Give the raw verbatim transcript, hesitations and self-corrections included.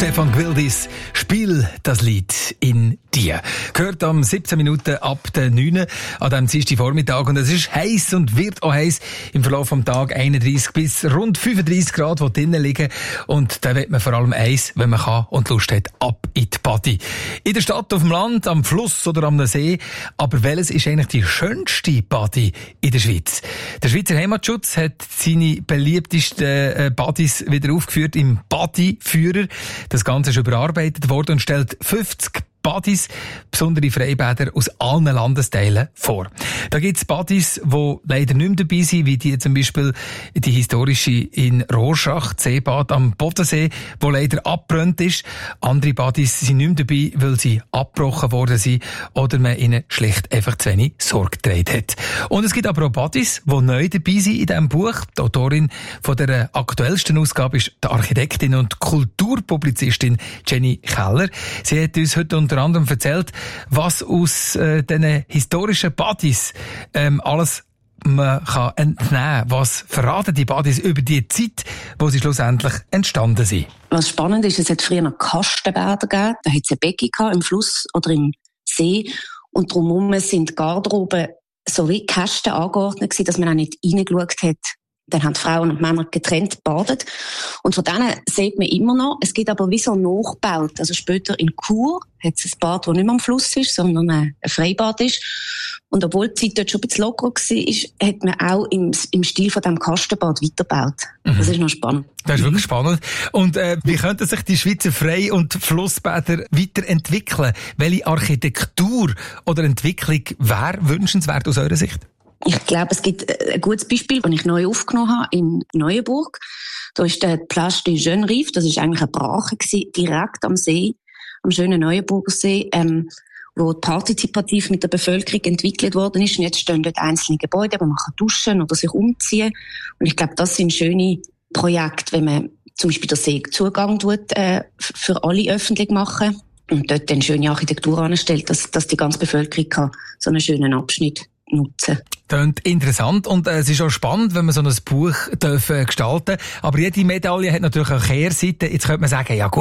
Stefan Gwildis, Spiel das Lied in dir. Gehört am siebzehn Minuten ab der neun an diesem Dienstagvormittag. Und es ist heiß und wird auch heiß im Verlauf des Tages. einunddreissig bis rund fünfunddreissig Grad, die drinnen liegen. Und da will man vor allem eins, wenn man kann und Lust hat, ab in die Party. In der Stadt, auf dem Land, am Fluss oder am See. Aber welches ist eigentlich die schönste Party in der Schweiz? Der Schweizer Heimatschutz hat seine beliebtesten Partys wieder aufgeführt im Partyführer. Das Ganze ist überarbeitet worden und stellt fünfzig Partys, besondere Freibäder aus allen Landesteilen vor. Da gibt es Partys, die leider nicht mehr dabei sind, wie die zum Beispiel die historische in Rorschach, Seebad am Bodensee, wo leider abbrannt ist. Andere Partys sind nicht mehr dabei, weil sie abgebrochen worden sind oder man ihnen schlicht einfach zu wenig Sorge getragen hat. Und es gibt aber auch Partys, die neu dabei sind in diesem Buch. Die Autorin von der aktuellsten Ausgabe ist die Architektin und Kulturpublizistin Jenny Keller. Sie hat uns heute unter anderem erzählt, was aus äh, diesen historischen Partys ähm, alles man kann entnehmen. Was verraten die Partys über die Zeit, wo sie schlussendlich entstanden sind? Was spannend ist, es hat früher noch Kastenbäder gegeben. Da hat es eine Becken gehabt, im Fluss oder im See. Und drumherum sind Garderoben so wie Kästen angeordnet gewesen, dass man auch nicht reingeschaut hat. Dann haben Frauen und Männer getrennt gebadet. Und von denen sieht man immer noch. Es gibt aber wie so nachgebaut. Also später in Chur hat es ein Bad, das nicht mehr am Fluss ist, sondern ein Freibad ist. Und obwohl die Zeit dort schon ein bisschen lockerer war, hat man auch im, im Stil von diesem Kastenbad weitergebaut. Mhm. Das ist noch spannend. Das ist wirklich spannend. Und äh, wie könnten sich die Schweizer Frei- und Flussbäder weiterentwickeln? Welche Architektur oder Entwicklung wäre wünschenswert aus eurer Sicht? Ich glaube, es gibt ein gutes Beispiel, das ich neu aufgenommen habe in Neuenburg. Da ist der Plage des Jeunes Rives, das ist eigentlich eine Brache gewesen, direkt am See, am schönen Neuenburger See, ähm, wo partizipativ mit der Bevölkerung entwickelt worden ist. Und jetzt stehen dort einzelne Gebäude, wo man kann duschen oder sich umziehen. Und ich glaube, das sind schöne Projekte, wenn man zum Beispiel den Seezugang tut, äh, für alle öffentlich machen und dort eine schöne Architektur anstellt, dass, dass die ganze Bevölkerung kann so einen schönen Abschnitt nutzen. Klingt interessant und äh, es ist auch spannend, wenn man so ein Buch dürfen gestalten. Aber jede Medaille hat natürlich auch Kehrseite. Jetzt könnte man sagen, ja gut,